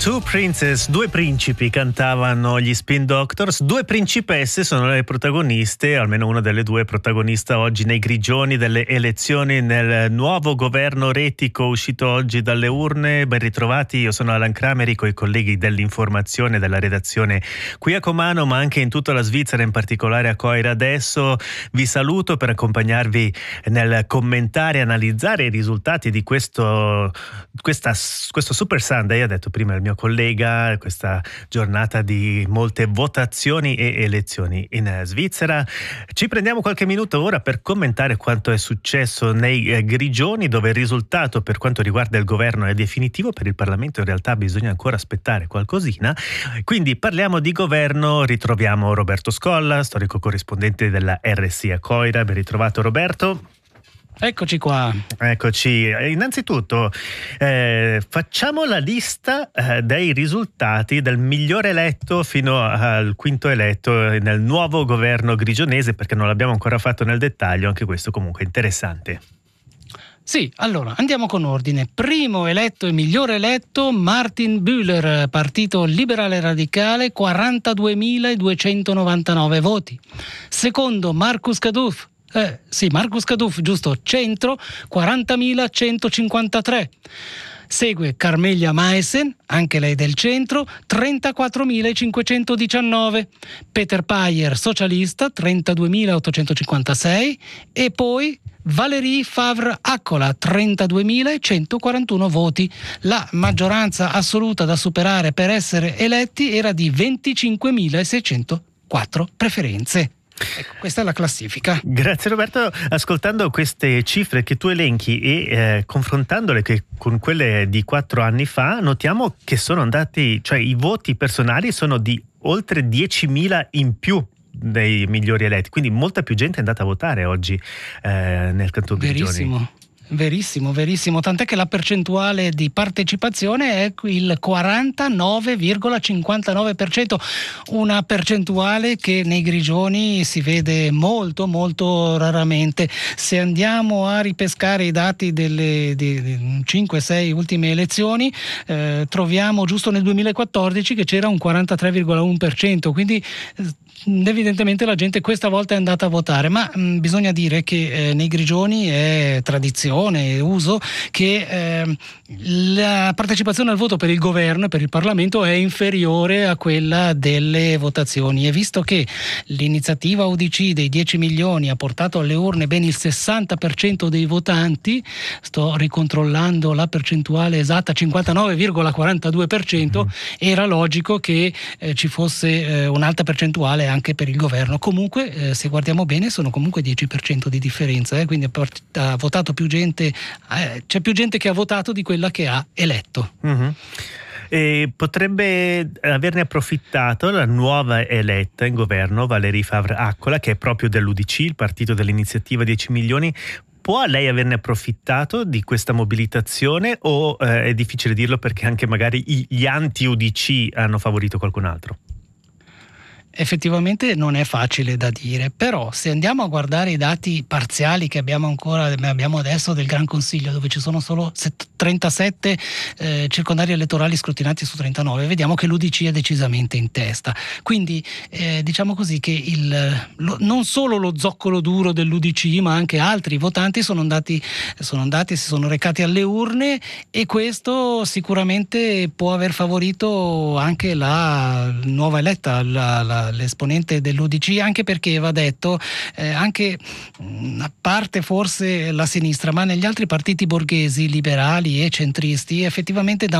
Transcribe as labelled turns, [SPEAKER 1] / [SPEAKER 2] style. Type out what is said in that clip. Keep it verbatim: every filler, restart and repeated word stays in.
[SPEAKER 1] Two Princess, due principi cantavano gli Spin Doctors, due principesse sono le protagoniste, almeno una delle due protagonista oggi nei grigioni delle elezioni nel nuovo governo retico uscito oggi dalle urne. Ben ritrovati, io sono Alan Crameri con i colleghi dell'informazione della redazione qui a Comano ma anche in tutta la Svizzera, in particolare a Coira. Adesso vi saluto per accompagnarvi nel commentare e analizzare i risultati di questo, questa, questo Super Sunday, ha detto prima il mio collega, questa giornata di molte votazioni e elezioni in Svizzera. Ci prendiamo qualche minuto ora per commentare quanto è successo nei eh, grigioni, dove il risultato per quanto riguarda il governo è definitivo. Per il Parlamento in realtà bisogna ancora aspettare qualcosina, quindi parliamo di governo. Ritroviamo Roberto Scolla, storico corrispondente della R S I a Coira. Ben ritrovato Roberto.
[SPEAKER 2] Eccoci qua.
[SPEAKER 1] Eccoci. Innanzitutto eh, facciamo la lista eh, dei risultati del migliore eletto fino al quinto eletto nel nuovo governo grigionese, perché non l'abbiamo ancora fatto nel dettaglio, anche questo comunque è interessante.
[SPEAKER 2] Sì, allora andiamo con ordine. Primo eletto e migliore eletto Martin Bühler, Partito Liberale Radicale, quarantaduemiladuecentonovantanove voti. Secondo Markus Kaduff, Eh, sì, Markus Kaduff, giusto, centro, quarantamilacentocinquantatré. Segue Carmelia Meissen, anche lei del centro, trentaquattromilacinquecentodiciannove. Peter Payer, socialista, trentaduemilaottocentocinquantasei. E poi Valérie Favre-Accola, trentaduemilacentoquarantuno voti. La maggioranza assoluta da superare per essere eletti era di venticinquemilaseicentoquattro preferenze. Ecco, questa è la classifica.
[SPEAKER 1] Grazie Roberto. Ascoltando queste cifre che tu elenchi e eh, confrontandole che con quelle di quattro anni fa, notiamo che sono andati, cioè i voti personali sono di oltre diecimila in più dei migliori eletti, quindi molta più gente è andata a votare oggi eh, nel Canton Grigioni.
[SPEAKER 2] Verissimo. Verissimo, verissimo, tant'è che la percentuale di partecipazione è il quarantanove virgola cinquantanove per cento, una percentuale che nei grigioni si vede molto molto raramente. Se andiamo a ripescare i dati delle cinque sei ultime elezioni, eh, troviamo giusto nel duemilaquattordici che c'era un quarantatré virgola uno per cento, quindi eh, evidentemente la gente questa volta è andata a votare, ma mh, bisogna dire che eh, nei grigioni è tradizione, è uso che eh, la partecipazione al voto per il governo e per il Parlamento è inferiore a quella delle votazioni, e visto che l'iniziativa U D C dei dieci milioni ha portato alle urne ben il sessanta per cento dei votanti, sto ricontrollando la percentuale esatta, cinquantanove virgola quarantadue per cento, mm-hmm. era logico che eh, ci fosse eh, un'alta percentuale anche per il governo. Comunque eh, se guardiamo bene sono comunque dieci per cento di differenza, eh, quindi ha, port- ha votato più gente, eh, c'è più gente che ha votato di quella che ha eletto.
[SPEAKER 1] Mm-hmm. E potrebbe averne approfittato la nuova eletta in governo Valérie Favre-Accola, che è proprio dell'U D C, il partito dell'iniziativa dieci milioni. Può lei averne approfittato di questa mobilitazione o eh, è difficile dirlo perché anche magari gli anti-U D C hanno favorito qualcun altro?
[SPEAKER 2] Effettivamente non è facile da dire, però se andiamo a guardare i dati parziali che abbiamo ancora abbiamo adesso del Gran Consiglio, dove ci sono solo trentasette eh, circondari elettorali scrutinati su trentanove, vediamo che l'U D C è decisamente in testa. Quindi eh, diciamo così che il, lo, non solo lo zoccolo duro dell'U D C ma anche altri votanti sono andati, sono andati, si sono recati alle urne, e questo sicuramente può aver favorito anche la nuova eletta, la, la l'esponente dell'U D C, anche perché va detto eh, anche mh, a parte forse la sinistra, ma negli altri partiti borghesi liberali e centristi effettivamente da